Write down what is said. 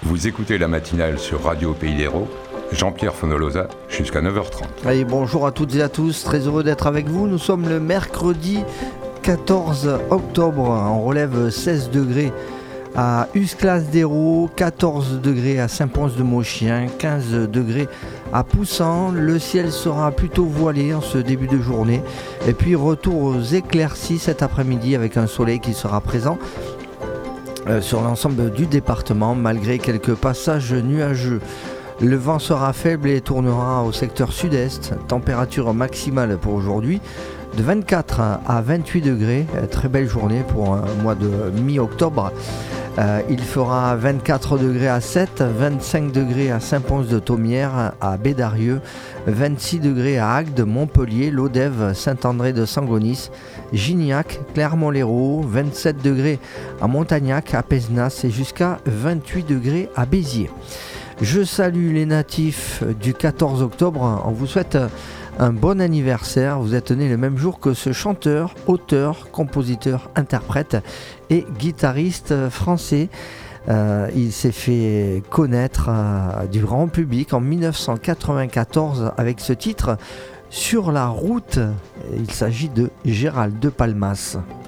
Vous écoutez la matinale sur Radio Pays d'Hérault, Jean-Pierre Fonolosa, jusqu'à 9h30. Allez, bonjour à toutes et à tous, très heureux d'être avec vous. Nous sommes le mercredi 14 octobre, on relève 16 degrés à Usclas d'Hérault, 14 degrés à Saint-Pons-de-Mochien, 15 degrés à Poussan. Le ciel sera plutôt voilé en ce début de journée. Et puis retour aux éclaircies cet après-midi avec un soleil qui sera présent sur l'ensemble du département malgré quelques passages nuageux. Le vent sera faible et tournera au secteur sud-est. Température maximale pour aujourd'hui de 24 à 28 degrés. Très belle journée pour un mois de mi-octobre. Il fera 24 degrés à 7, 25 degrés à Saint-Pons-de-Thomières, à Bédarieux, 26 degrés à Agde, Montpellier, Lodève, Saint-André de Sangonis, Gignac, Clermont-Lérault, 27 degrés à Montagnac, à Pézenas et jusqu'à 28 degrés à Béziers. Je salue les natifs du 14 octobre. On vous souhaite un bon anniversaire. Vous êtes né le même jour que ce chanteur, auteur, compositeur, interprète et guitariste français. Il s'est fait connaître du grand public en 1994 avec ce titre « Sur la route ». Il s'agit de Gérald de Palmas.